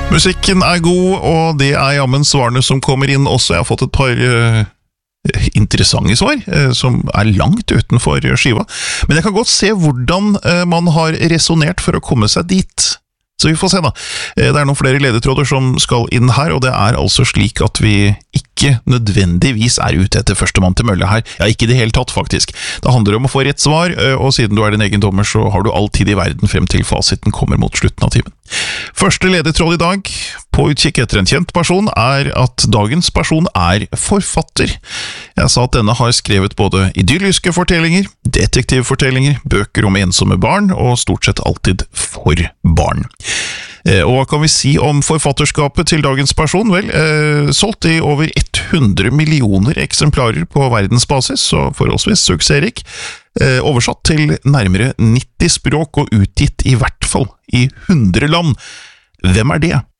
Musikken god, og det jammen svarene som kommer inn også. Jeg har fått et par interessante svar, som langt utenfor skiva. Men jeg kan godt se hvordan man har resonert for å komme seg dit. Så vi får se da. Det noen flere ledetråder som skal inn her, og det altså slik at vi ikke nødvendigvis ute etter førstemann til mølle her. Ja, ikke i det hele tatt faktisk. Det handler om å få rett svar, og siden du din egen dommer, så har du all tid i verden frem til fasiten kommer mot slutten av timen. Første ledetråd i dag, på utkikk etter en kjent person, at dagens person forfatter. Jeg sa at denne har skrevet både idylliske fortellinger, detektivfortellinger, bøker om ensomme barn, og stort sett alltid for barn. Og hva kan vi si om forfatterskapet til dagens person? Vel, solgt i over 100 millioner eksemplarer på verdensbasis, så forholdsvis suksessrik. Oversatt til nærmere 90 språk og utgitt i hvert fall i 100 land. Hvem det?